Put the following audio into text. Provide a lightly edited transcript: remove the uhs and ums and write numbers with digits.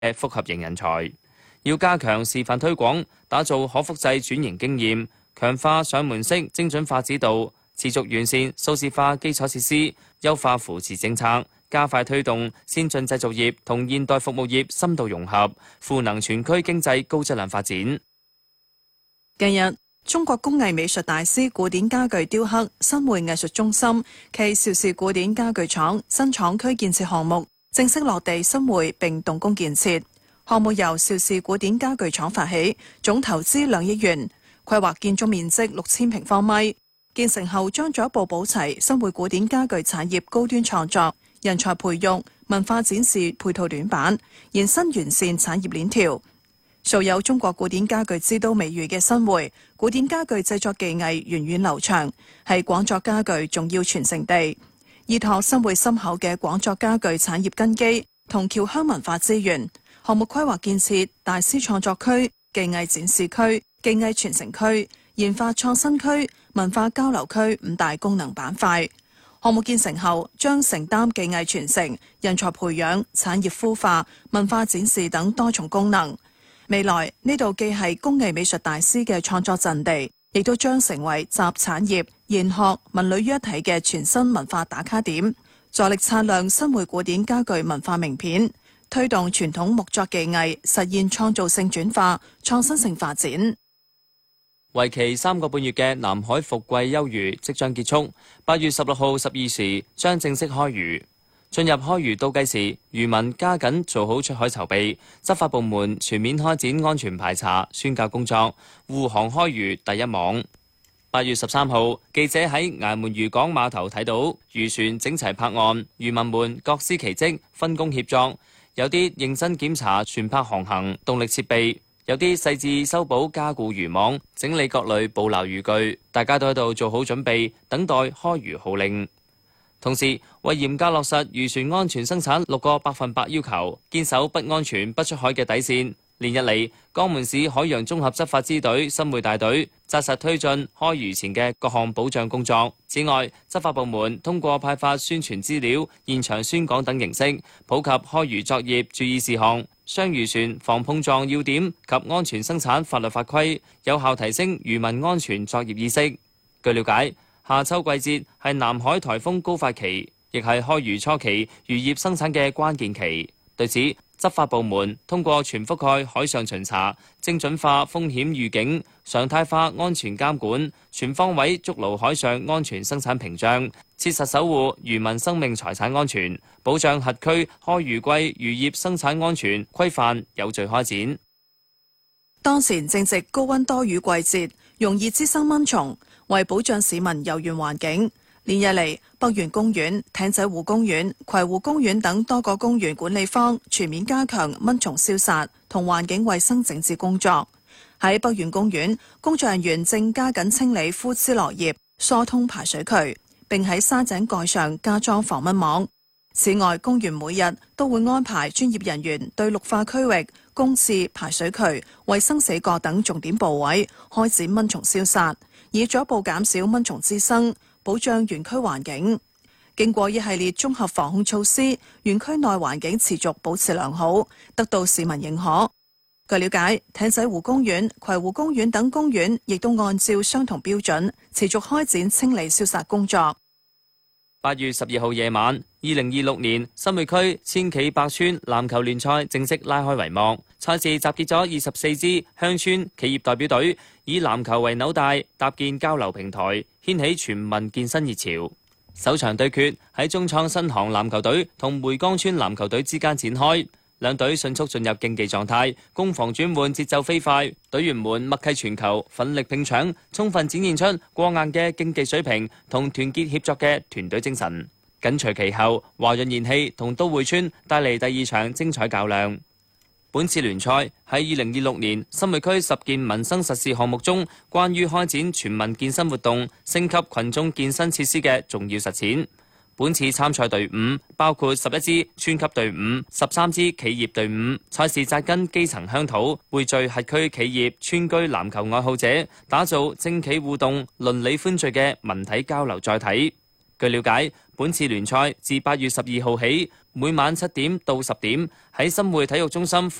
複合型人才。要加強示範推廣，打造可複製轉型經驗，強化上門式精準化指導，持續完善數字化基礎設施，優化扶持政策，加快推動先進製造業同現代服務業深度融合，賦能全區經濟高質量發展。 近日，中國工藝美術大師古典家具雕刻新會藝術中心暨邵氏古典家具廠新廠區建設項目正式落地新會並動工建設。項目由邵氏古典家具廠發起，總投資2億元，規劃建築面積6000平方米。建成後將進一步補齊新會古典家具產業高端創作、人才培育、文化展示配套短板，延伸完善產業鏈條。素有中國古典家具之都美譽嘅新會，古典家具製作技藝源遠流長，係廣作家具重要傳承地。依託新會深厚嘅廣作家具產業根基同僑鄉文化資源，項目規劃建設大師創作區、技藝展示區、技藝傳承區、研發創新區、文化交流區5大功能板塊。項目建成後，將承擔技藝傳承、人才培養、產業孵化、文化展示等多重功能。未來呢度既係工藝美術大師嘅創作陣地，亦都將成為集產業、研學、文旅於一體嘅全新文化打卡點，助力擦亮新會古典家具文化名片，推動傳統木作技藝實現創造性轉化、創新性發展。 為期3個半月嘅南海伏季休漁即將結束，8月16號12時將正式開漁。進入開漁倒計時，漁民加緊做好出海籌備，執法部門全面開展安全排查、宣教工作，護航開漁第一網。8月13號，記者喺崖門漁港碼頭睇到漁船整齊泊岸，漁民們各司其職，分工協作，有啲認真檢查船舶航行、動力設備，有啲細緻修補加固漁網，整理各類捕撈漁具，大家都喺度做好準備，等待開漁號令。同時，為嚴格落實漁船安全生產6個100%要求，堅守不安全不出海嘅底線。連日嚟，江門市海洋綜合執法支隊新會大隊紮實推進開漁前嘅各項保障工作。此外，執法部門通過派發宣傳資料、現場宣講等形式，普及開漁作業注意事項、雙漁船防碰撞要點及安全生產法律法規，有效提升漁民安全作業意識。據了解，夏秋季節係南海颱風高發期，亦係開漁初期漁業生產嘅關鍵期。對此，執法部門通過全覆蓋海上巡查、精準化風險預警、常態化安全監管、全方位築牢海上安全生產屏障，切實守護漁民生命財產安全，保障轄區開漁季漁業生產安全規範有序開展。 當前正值高溫多雨季節，容易滋生蚊蟲。為保障市民遊園環境，連日嚟，北園公園、艇仔湖公園、葵湖公園等多個公園管理方全面加強蚊蟲消殺同環境衛生整治工作。喺北園公園，工作人員正加緊清理枯枝落葉，疏通排水渠，並喺沙井蓋上加裝防蚊網。此外，公園每日都會安排專業人員對綠化區域、公廁、排水渠、衛生死角等重點部位開展蚊蟲消殺，以進一步減少蚊蟲滋生，保障園區環境。經過一系列綜合防控措施，園區內環境持續保持良好，得到市民認可。據了解，艇仔湖公園、葵湖公園等公園亦都按照相同標準，持續開展清理消殺工作。 8月12號夜晚，2026年新會區千企百村籃球聯賽正式拉開帷幕。賽事集結咗24支鄉村企業代表隊，以籃球為紐帶，搭建交流平台，掀起全民健身熱潮。首場對決喺中創新航籃球隊同梅崗村籃球隊之間展開。兩隊迅速進入競技狀態，攻防轉換節奏飛快，隊員們默契傳球，奮力拼搶，充分展現出過硬嘅競技水平同團結協作嘅團隊精神。緊隨其後，華潤燃氣同都會村帶嚟第2場精彩較量。本次聯賽喺2026年新會區10件民生實事項目中，關於開展全民健身活動、升級群眾健身設施嘅重要實踐。本次參賽隊伍包括11支村級隊伍、13支企業隊伍。賽事扎根基層鄉土，匯聚轄區企業、村居籃球愛好者，打造政企互動、鄰里歡聚嘅文體交流載體。據了解，本次聯賽自8月12號起， 每晚7點到10點喺新會體育中心